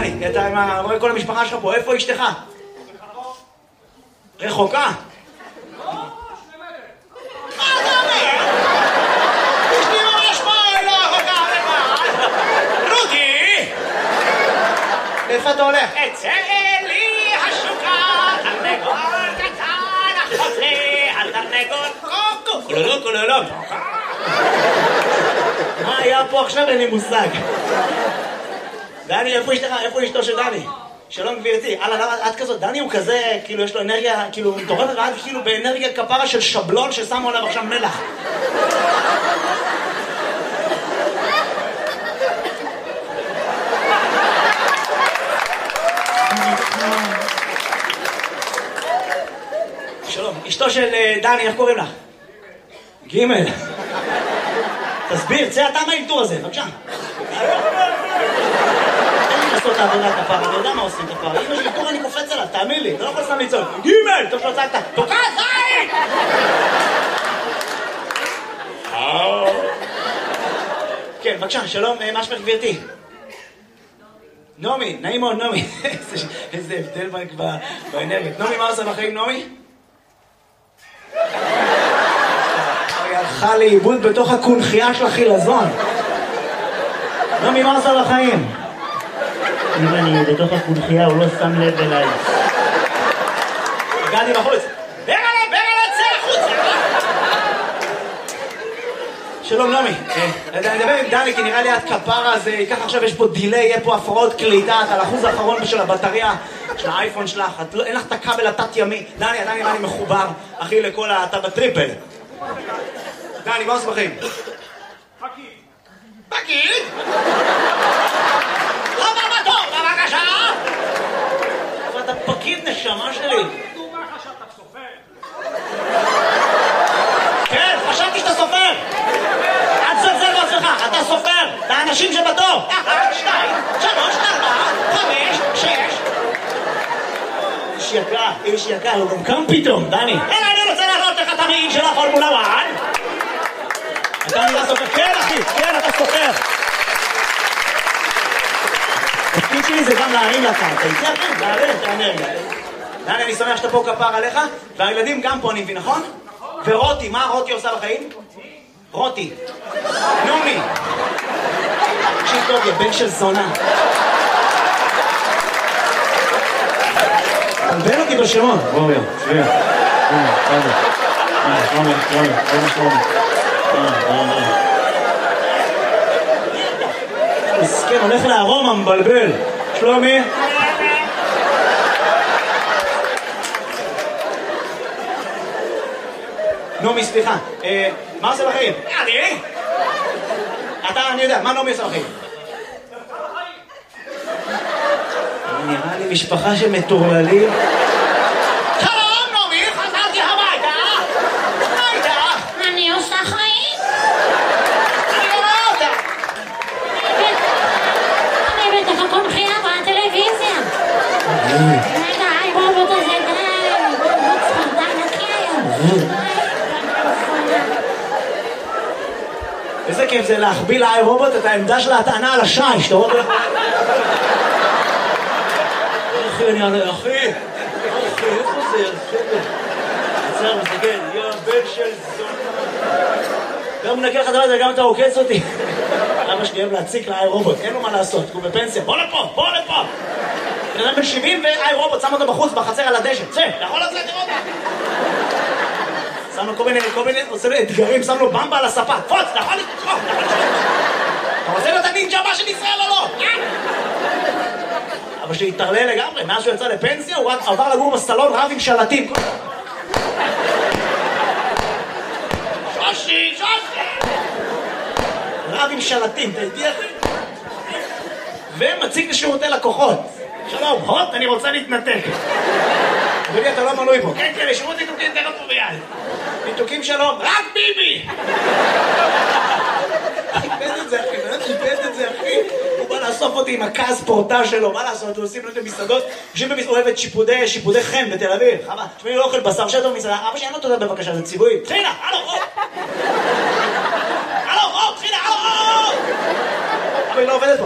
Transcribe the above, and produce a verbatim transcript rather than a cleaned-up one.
דני, אתה עם ה... רואה כל המשפחה שלך פה, איפה אשתך? רחוקה? לא, שני מטר. מה אתה אומר? אשתי ממש פה, היא לא רחוקה, לבד. רותי! איפה אתה הולך? אצא לי השוקה, תרנגול קטן, אחות לי, התרנגול קוקו, כולולו כולולו. מה היה פה עכשיו? אין לי מושג. דני, איפה אשתך? איפה אשתו של דני? שלום גבירתי. הלאה, למה את כזאת? דני הוא כזה, כאילו יש לו אנרגיה, כאילו מטורפת, ואת כאילו באנרגיה כפרה של שבלון ששמו עליו עכשיו מלח. שלום, אשתו של דני, איך קוראים לך? גימל. תסביר, צא אתה מהאלתור הזה, בבקשה. אין לי לעשות את העבודה כפרה, אני יודע מה עושים כפרה. אם יש אלתור אני קופץ עליו, תאמין לי, אתה לא יכול סתם לצעוק. גימל! טוב שלא צעקת, תוקע זין! כן, בבקשה, שלום, מה שמך גבירתי? נעמי, נעים מאוד, נעמי. איזה הבדל באנרגיות. נעמי, מה עושה בחיים, נעמי? היא הלכה לאיבוד בתוך הקונחייה של החילזון. נעמי, מה עושה בחיים? אם אני בתוך הקונחייה, הוא לא שם לב אליי. הגעתי בחוץ. ברגע, ברגע, צא החוצה! שלום, נעמי. אני מדבר עם דני, כי נראה לי את כפרה, אז ייקח עכשיו, יש פה דילי, יהיה פה הפרעות קליטה, על האחוז האחרון של הבטריה של האייפון שלך, אין לך את הכבל התת ימי. דני, דני, אני מחובר, אחי, לכל אתה בטריפל. דני, מה עושה בחיים? פקיד. פקיד? לא בבטור, בבקשה! אבל אתה פקיד נשמה שלי. פקיד הוא מה חשבת, סופר? כן, חשבתי שאתה סופר. אל תזלזל בעצמך, אתה סופר. לאנשים שבתור. אחת, שתיים, שלוש, ארבע, חמש, שש. איש יקר, איש יקר, הוא גם קם פתאום, דני. אלא אני רוצה להראות לך את המעיל של הפורמולה אחת. אתה נראה סופר. כן, אחי, כן, אתה סופר. התפקיד שלי זה גם להרים לך. אתה יצא אחי, להרים את האנרגיה. דני, אני שמח שאתה פה כפר עליך, והילדים גם פה, אני מבין, נכון? ורותי, מה רותי עושה בחיים? רותי. נעמי. תקשיב טוב, יא בן של זונה. תלבן אותי בשמות. רויה, שביע. רויה, רויה. רויה, רויה, רויה, רויה. מסכן, הולך לארומה, מבלבל. שלומי? נעמי, סליחה. מה עושה בחיים? אני? אתה, אני יודע, מה נעמי עושה בחיים? נראה לי משפחה של מטורללים. שלום, נעמי, חזרתי הביתה. הביתה. אני עושה חיים? אני לא רואה אותה. אני בתוך הקונחייה בטלוויזיה. רגע, היי רובוט הזה, די. רובוט ספרדן נקי היום. איזה כיף זה להחביא לאי רובוט את העמדה של ההטענה על השיש, אתה רואה? אחי, אני ענה, אחי, אחי, איפה זה? עצר, מסתכל, יא בן של זונה. גם מנקה לך דבר, גם אתה עוקץ אותי. אבא שלי אוהב להציק לאי רובוט, אין לו מה לעשות, הוא בפנסיה. בוא לפה, בוא לפה. בן אדם בן שבעים ואי רובוט, שם אותו בחוץ, בחצר על הדשא. צא, אתה יכול לצאת, תראה אותה. שם לו כל מיני, כל מיני, עושה לו אתגרים, שם לו במבה על הספה. פוץ, אתה יכול לתחום, אתה יכול לתחום. אתה רוצה להיות הנינג'ה הבא של ישראל או לא? אבא שלי התערלל לגמרי, מאז שהוא יצא לפנסיה, הוא רק עבר לגור בסלון רב עם שלטים. שושי, שושי! רב עם שלטים, אתה איתי אחי? ומציג לשירותי לקוחות. שלום, הוט, אני רוצה להתנתק. אדוני, אתה לא מנוי פה. כן, כן, לשירות ניתוקים תראה פה ביד. ניתוקים שלום, רק ביבי! חיפד את זה, אחי, באמת חיפד את זה, אחי. הוא בא לאסוף אותי עם הכעס פורטה שלו, מה לעשות? הוא עושים לו את המסעדות, יושבים במסעדת שיפודי, שיפודי חן בתל אביב. חמה, תשמעי, לא אוכל בשר שטר במסעדה. אבא שלי, אין לו תודה בבקשה, זה ציווי. תחילה, הלו, או! הלו, או, תחילה, הלו, או! אבל היא לא עובדת פה.